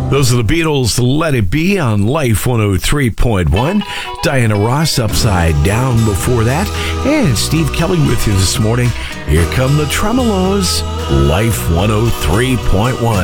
Those are the Beatles, Let It Be on Life 103.1. Diana Ross, Upside Down before that. And Steve Kelly with you this morning. Here come the Tremolos, Life 103.1.